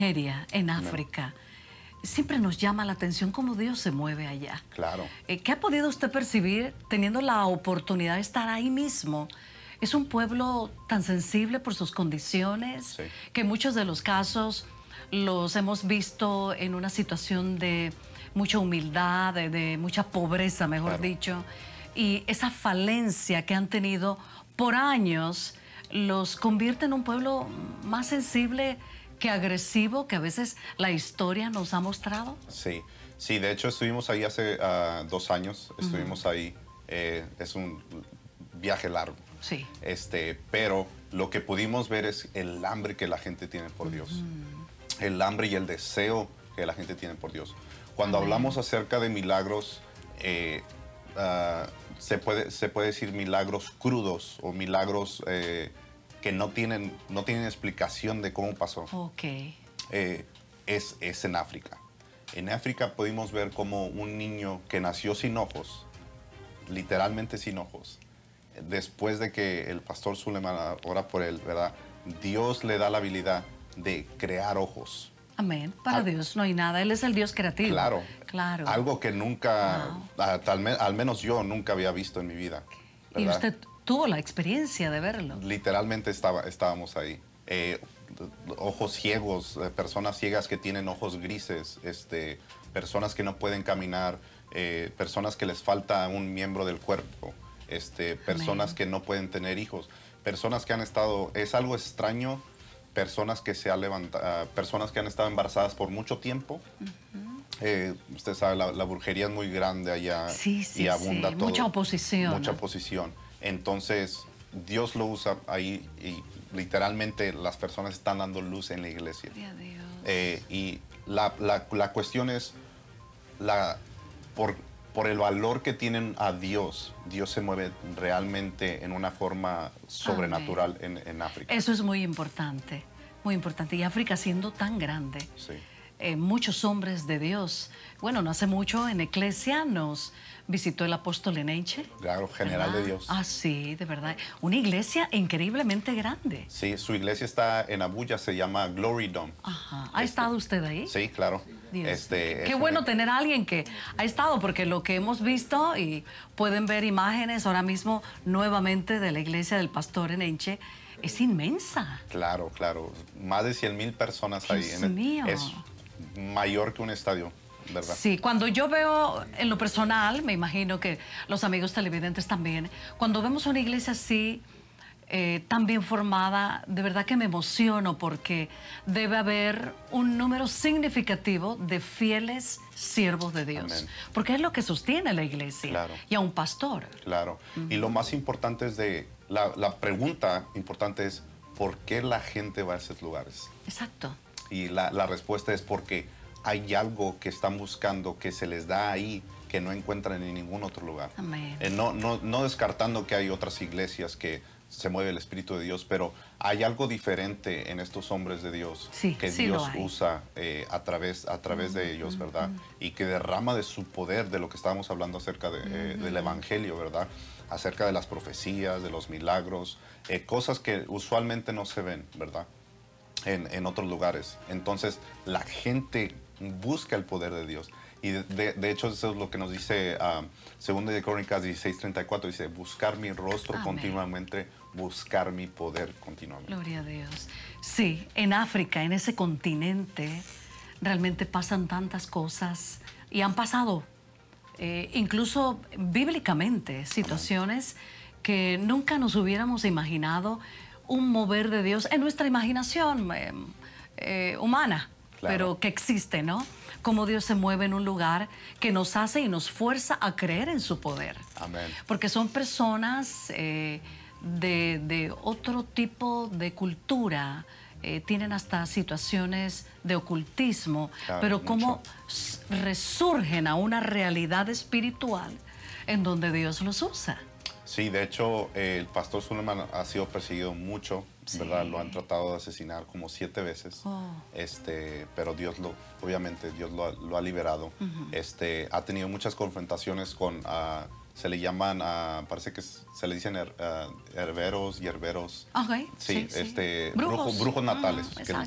Nigeria, en Amén. África. Siempre nos llama la atención cómo Dios se mueve allá. Claro. ¿Qué ha podido usted percibir teniendo la oportunidad de estar ahí mismo? Es un pueblo tan sensible por sus condiciones Sí. que en muchos de los casos los hemos visto en una situación de mucha humildad, de mucha pobreza, mejor Claro. dicho. Y esa falencia que han tenido por años los convierte en un pueblo más sensible que agresivo, que a veces la historia nos ha mostrado. Sí, sí, de hecho estuvimos ahí hace 2 años, estuvimos ahí, es un viaje largo, Sí. pero lo que pudimos ver es el hambre que la gente tiene por Dios, el hambre y el deseo que la gente tiene por Dios. Cuando Amén. hablamos acerca de milagros, se puede decir milagros crudos o milagros que no tienen explicación de cómo pasó. Ok. Es en África. En África pudimos ver como un niño que nació sin ojos, literalmente sin ojos, después de que el pastor Suleiman ora por él, ¿verdad? Dios le da la habilidad de crear ojos. Amén. Para Dios no hay nada. Él es el Dios creativo. Claro, Claro. algo que nunca, Wow. al menos yo nunca había visto en mi vida, Y ¿verdad? usted tuvo la experiencia de verlo. Literalmente estábamos ahí. Ojos ciegos, personas ciegas que tienen ojos grises, personas que no pueden caminar, personas que les falta un miembro del cuerpo, personas Amén. que no pueden tener hijos, personas que han estado, es algo extraño, personas que personas que han estado embarazadas por mucho tiempo. Usted sabe, la brujería es muy grande allá Sí, sí, y abunda sí. todo. Mucha oposición. Mucha oposición. Entonces, Dios lo usa ahí y literalmente las personas están dando luz en la iglesia. Gloria a Dios. Y la cuestión es, por el valor que tienen a Dios, Dios se mueve realmente en una forma sobrenatural en África. Eso es muy importante. Muy importante. Y África siendo tan grande. Sí, Muchos hombres de Dios. Bueno, no hace mucho en Eclesia nos visitó el apóstol Eneiche. claro, general de ¿Verdad? Dios. Ah, sí, de verdad. Una iglesia increíblemente grande. Sí, su iglesia está en Abuya, se llama Glory Dome. Ajá. ¿Ha estado usted ahí? Sí, claro. Dios. Es Qué bueno tener a alguien que ha estado, porque lo que hemos visto, y pueden ver imágenes ahora mismo nuevamente de la iglesia del pastor Eneiche, es inmensa. Claro, claro. Más de 100,000 personas ahí. Dios mío. Es mayor que un estadio, ¿verdad? Sí, cuando yo veo en lo personal, me imagino que los amigos televidentes también, cuando vemos una iglesia así, tan bien formada, de verdad que me emociono porque debe haber un número significativo de fieles siervos de Dios. Amén. Porque es lo que sostiene la iglesia Claro. y a un pastor. Claro. Y lo más importante es la pregunta importante es, ¿por qué la gente va a esos lugares? Exacto. Y la respuesta es porque hay algo que están buscando que se les da ahí que no encuentran en ningún otro lugar. Amén. No descartando que hay otras iglesias que se mueve el Espíritu de Dios, pero hay algo diferente en estos hombres de Dios Sí, que sí Dios lo hay. usa a través de ellos, ¿verdad? Y que derrama de su poder, de lo que estábamos hablando acerca del Evangelio, ¿verdad? Acerca de las profecías, de los milagros, cosas que usualmente no se ven, ¿verdad? En otros lugares. Entonces, la gente busca el poder de Dios. Y de hecho, eso es lo que nos dice Segunda de Crónicas 16:34. Dice, buscar mi rostro Amén. continuamente, buscar mi poder continuamente. Gloria a Dios. Sí, en África, en ese continente, realmente pasan tantas cosas y han pasado, incluso bíblicamente, situaciones que nunca nos hubiéramos imaginado un mover de Dios en nuestra imaginación humana, Claro. pero que existe, ¿no? Cómo Dios se mueve en un lugar que nos hace y nos fuerza a creer en su poder. Amén. Porque son personas de otro tipo de cultura, tienen hasta situaciones de ocultismo, Claro, pero cómo mucho. resurgen a una realidad espiritual en donde Dios los usa. Sí, de hecho, el pastor Suleiman ha sido perseguido mucho, ¿verdad? Sí. Lo han tratado de asesinar como 7 veces. Oh. Pero obviamente Dios lo ha liberado. Ha tenido muchas confrontaciones con, se le llaman, parece que se le dicen herberos y herberos. Ok, Sí, sí. brujos natales, que Exacto.